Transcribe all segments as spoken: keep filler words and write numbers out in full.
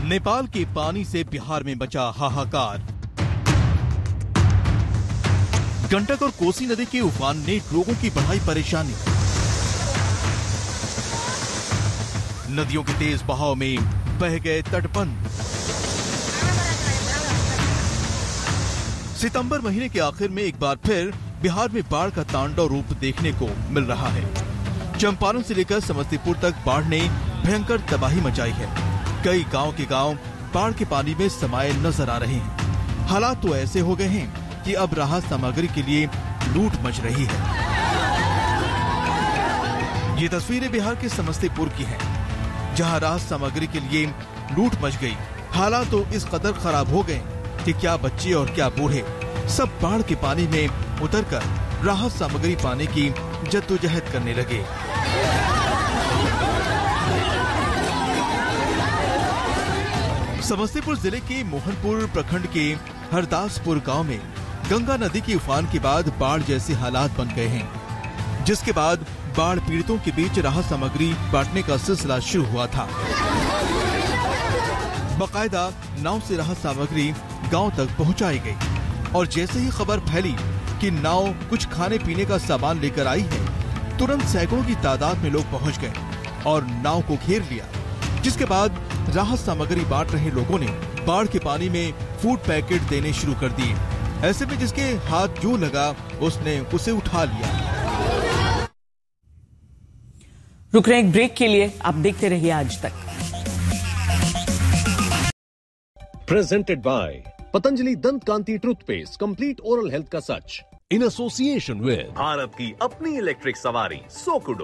नेपाल के पानी से बिहार में मचा हाहाकार। गंडक और कोसी नदी के उफान ने लोगों की बढ़ाई परेशानी। नदियों के तेज बहाव में बह गए तटबंध। सितंबर महीने के आखिर में एक बार फिर बिहार में बाढ़ का तांडव रूप देखने को मिल रहा है। चंपारण से लेकर समस्तीपुर तक बाढ़ ने भयंकर तबाही मचाई है। कई गांव के गांव बाढ़ के पानी में समाये नजर आ रहे हैं। हालात तो ऐसे हो गए हैं कि अब राहत सामग्री के लिए लूट मच रही है। ये तस्वीरें बिहार के समस्तीपुर की हैं, जहां राहत सामग्री के लिए लूट मच गई। हालात तो इस कदर खराब हो गए कि क्या बच्चे और क्या बूढ़े सब बाढ़ के पानी में उतरकर राहत सामग्री पाने की जद्दोजहद करने लगे। समस्तीपुर जिले के मोहनपुर प्रखंड के हरदासपुर गांव में गंगा नदी के उफान के बाद बाढ़ जैसे हालात बन गए हैं, जिसके बाद बाढ़ पीड़ितों के बीच राहत सामग्री बांटने का सिलसिला शुरू हुआ था। बाकायदा नाव से राहत सामग्री गांव तक पहुंचाई गई और जैसे ही खबर फैली कि नाव कुछ खाने पीने का सामान लेकर आई है, तुरंत सैकड़ों की तादाद में लोग पहुंच गए और नाव को घेर लिया। जिसके बाद राहत सामग्री बांट रहे लोगों ने बाढ़ के पानी में फूड पैकेट देने शुरू कर दिए। ऐसे में जिसके हाथ जो लगा उसने उसे उठा लिया। रुक रहे एक ब्रेक के लिए, आप देखते रहिए आज तक। प्रेजेंटेड बाय पतंजलि दंत कांति टूथपेस्ट, कंप्लीट ओरल हेल्थ का सच, इन एसोसिएशन विद भारत की अपनी इलेक्ट्रिक सवारी सोकुडो।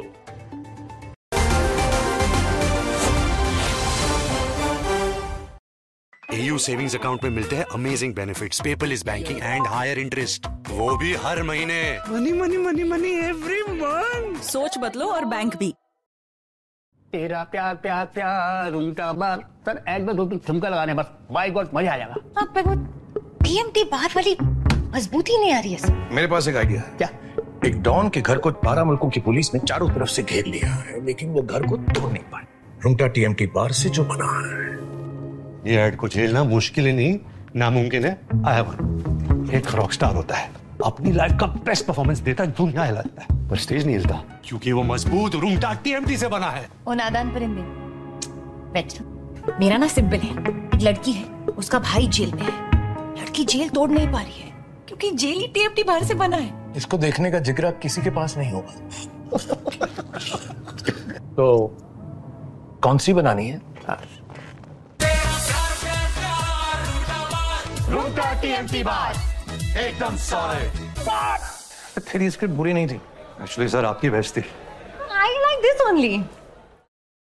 एयू सेविंग्स अकाउंट में मिलते हैं amazing benefits, paperless banking and higher interest, वो भी हर महीने। Money money money money every month. सोच बदलो और बैंक भी। तेरा प्यार प्यार प्यार उल्टा बार। सर एक दो दो ठुमका लगाने बस, बाय गॉड मजा आ जाएगा। आप पे वो टीएमटी बार वाली मजबूती नहीं आ रही है सर। मेरे पास एक आइडिया। क्या? एक डॉन के घर को बारह मुल्कों की पुलिस ने चारों तरफ से घेर लिया है, लेकिन वो घर को तोड़ नहीं पाए। रुंगटा टीएमटी बार से जो बना है। ये ऐड को झेलना मुश्किल ही नहीं, नामुमकिन है। आया वन एक रॉक स्टार होता है, अपनी लाइफ का बेस्ट परफॉर्मेंस देता है, दुनिया हिला देता है, पर स्टेज नहीं हिलता क्योंकि वो मजबूत रुंगटा टीएमटी से बना है। ओ नादान परिंदे, बैठ। मेरा ना सिब्बल है, एक लड़की है, उसका भाई जेल में है। लड़की जेल तोड़ नहीं पा रही है क्योंकि जेल ही टीएमटी बाहर से बना है। इसको देखने का जिगरा किसी के पास नहीं होगा। तो कौन सी बनानी है? रुंगटा टीएमटी बार एकदम सॉलिड। तेरी स्क्रिप्ट बुरी नहीं थी। एक्चुअली सर आपकी बेस्ट थी। I like this only.